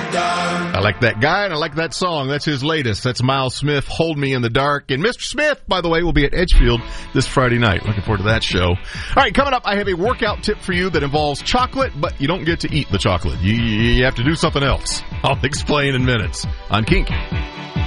I like that guy, and I like that song. That's his latest. That's Miles Smith, Hold Me in the Dark. And Mr. Smith, by the way, will be at Edgefield this Friday night. Looking forward to that show. All right, coming up, I have a workout tip for you that involves chocolate, but you don't get to eat the chocolate. You have to do something else. I'll explain in minutes on Kinky.